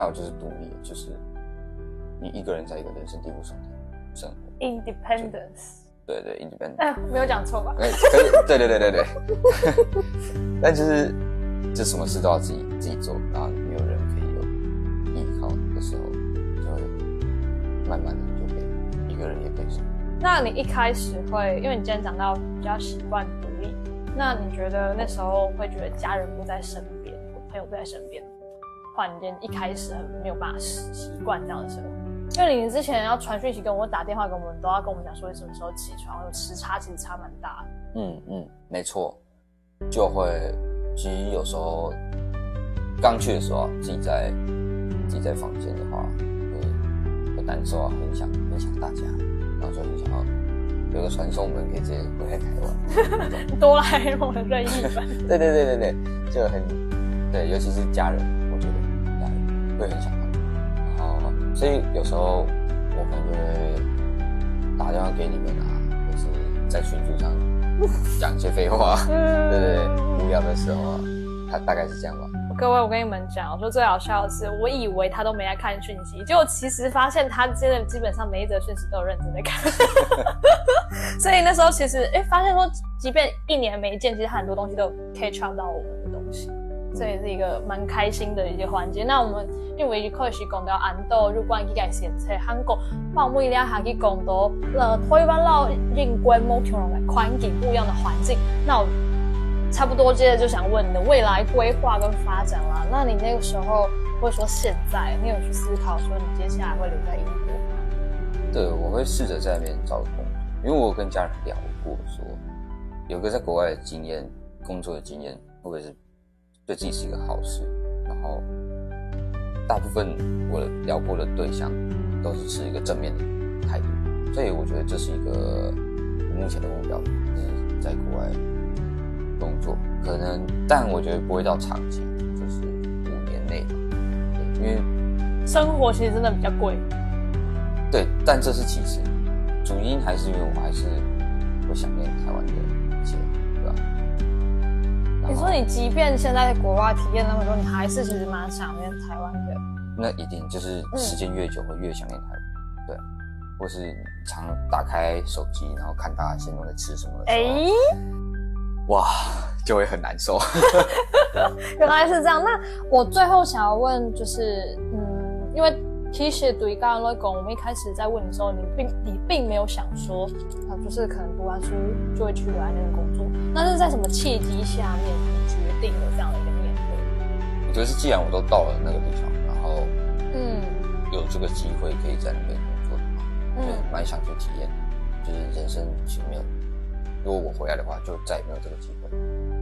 还有就是独立，就是你一个人在一个人生地不熟的生活 ，independence。 对对 ，independence。 没有讲错吧？ 可以，对。但就是这什么事都要自己做，然后没有人可以有依靠的时候，就会慢慢的你就可以一个人也可以生活。 那你一开始会，因为你今天讲到比较习惯独立，那你觉得那时候会觉得家人不在身边，朋友不在身边，忽然间一开始很没有办法习惯这样的生活？因为你之前要传讯息跟我打电话跟我们，都要跟我们讲说你什么时候起床，有时差其实差蛮大的。 没错，就会其实有时候刚去的时候自己在房间的话，会难受啊，很想大家。然后就很想要有个传送门可以直接回来台湾， 哆啦 A 梦的任意版。 对，就很对，尤其是家人，我觉得家人会很想他们。然后，所以有时候我可能就会打电话给你们啊，或是在群组上讲一些废话，对，无聊的时候啊，他大概是这样吧。 各位，我跟你们讲，我说最好笑的是，我以为他都没在看讯息，结果其实发现他真的基本上每一则讯息都有认真在看。所以那时候其实发现说，即便一年没见，其实很多东西都有 catch up 到我们的东西，这也是一个蛮开心的一个环节。那我们因为开始讲到安度有关去改先测韩国，那我们一定要下去讲到台湾老人规模不同的环境，不一样的环境。那我差不多接着就想问你的未来规划跟发展啦。那你那个时候或者说现在，你有去思考说你接下来会留在英国吗？ 对，我会试着在那边找工作，因为我有跟家人聊过说，有个在国外的经验，工作的经验，会不会是对自己是一个好事？然后大部分我聊过的对象都是持一个正面的态度，所以我觉得这是一个我目前的目标，就是在国外工作，可能，但我觉得不会到长期，就是5年内吧。对，因为生活其实真的比较贵。 对，但这是其次，主因还是因为我还是会想念台湾的一切，对吧？ 你说你即便现在在国外体验那么多，你还是其实蛮想念台湾的。 那一定就是时间越久会越想念台湾，对，或是常打开手机，然后看大家现在在吃什么的时候。哇，就会很难受。 原来是这样。那我最后想要问，就是因为其实对刚刚来讲，我们一开始在问的时候，你并没有想说就是可能读完书就会去留在那边工作。那是在什么契机下面你决定有这样的一个念头？ 我觉得是，既然我都到了那个地方，然后有这个机会可以在那边工作的话，对，蛮想去体验，就是人生其实没有。如果我回来的话，就再也没有这个机会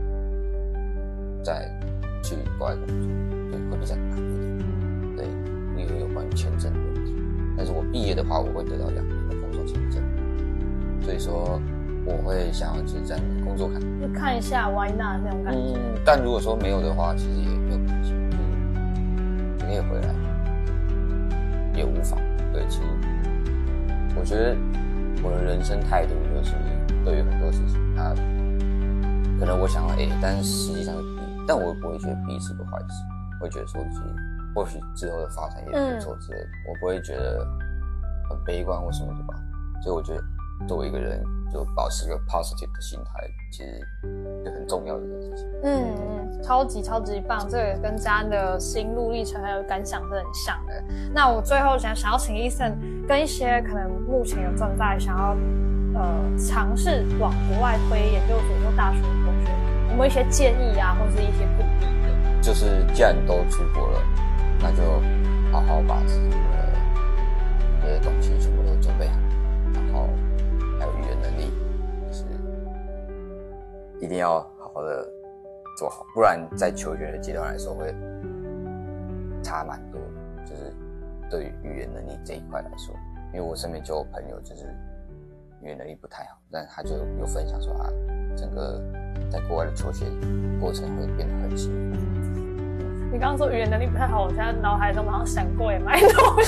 再去国外工作，对，会比较难一点。对，因为有关于签证的问题。但是我毕业的话，我会得到2年的工作签证，所以说我会想要就是在那边工作看， 就看一下 why not 那种感觉。 但如果说没有的话，其实也没有关系，就是你可以回来，也无妨。对，其实我觉得我的人生态度就是。对于很多事情，可能我想要 A， 但是实际上是 B， 但我不会觉得 B 是个坏事，我会觉得说其实或许之后的发展也不错之类的，我不会觉得很悲观或什么的吧。所以我觉得作为一个人，就保持一个 positive 的心态，其实是很重要的一件事情。 超级棒，这个也跟家人的心路历程还有感想是很像的。那我最后想要请Ethan跟一些可能目前有正在想要尝试往国外推研究所或大学的同学，有没有一些建议啊，或是一些鼓励的？ 就是既然都出国了，那就好好把自己的这些东西全部都准备好，然后还有语言能力，就是一定要好好的做好，不然在求学的阶段来说会差蛮多的，就是对于语言能力这一块来说，因为我身边就有朋友就是语言能力不太好，但他就有分享说整个在国外的求学过程会变得很辛苦。 你刚刚说语言能力不太好，我现在脑海中马上闪过也蛮多，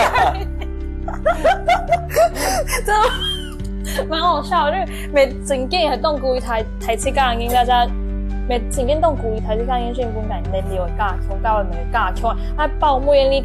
真的蛮好笑的，因为每整件系动故意台词教人家每曾经动鼓励台式抗烟讯分感能力会加强，到每个加强，啊，报每你